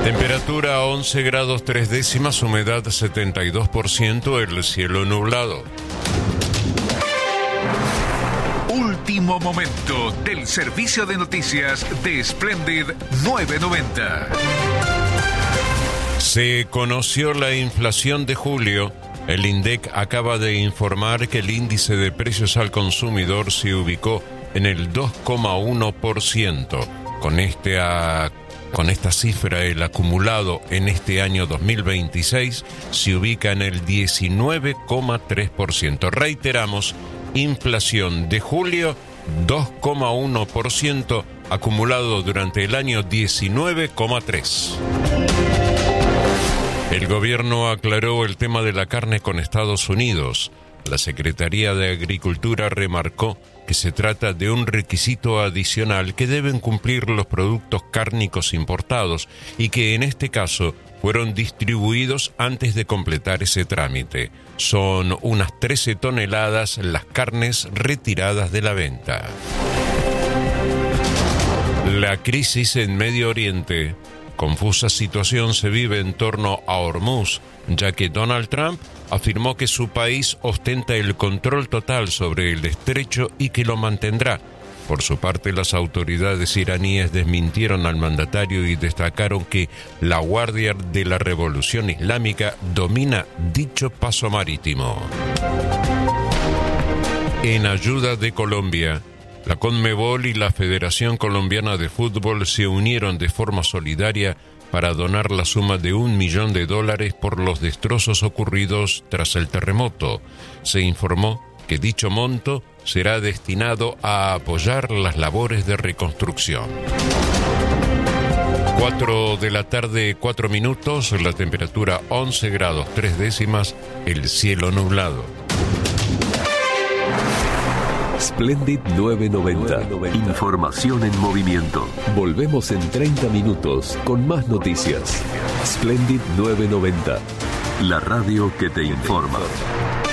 Temperatura 11 grados 3 décimas, humedad 72%, el cielo nublado. Último momento del servicio de noticias de Splendid 990. Se conoció la inflación de julio. El INDEC acaba de informar que el índice de precios al consumidor se ubicó en el 2,1%. Con esta cifra, el acumulado en este año 2026 se ubica en el 19,3%. Reiteramos, inflación de julio 2,1%, acumulado durante el año 19,3%. El gobierno aclaró el tema de la carne con Estados Unidos. La Secretaría de Agricultura remarcó que se trata de un requisito adicional que deben cumplir los productos cárnicos importados y que en este caso fueron distribuidos antes de completar ese trámite. Son unas 13 toneladas las carnes retiradas de la venta. La crisis en Medio Oriente. Confusa situación se vive en torno a Hormuz, ya que Donald Trump afirmó que su país ostenta el control total sobre el estrecho y que lo mantendrá. Por su parte, las autoridades iraníes desmintieron al mandatario y destacaron que la Guardia de la Revolución Islámica domina dicho paso marítimo. En ayuda de Colombia, la Conmebol y la Federación Colombiana de Fútbol se unieron de forma solidaria para donar la suma de $1 millón por los destrozos ocurridos tras el terremoto. Se informó que dicho monto será destinado a apoyar las labores de reconstrucción. 4 de la tarde, 4 minutos, la temperatura 11 grados 3 décimas, el cielo nublado. Splendid 990. Información en movimiento. Volvemos en 30 minutos con más noticias. Splendid 990. La radio que te informa.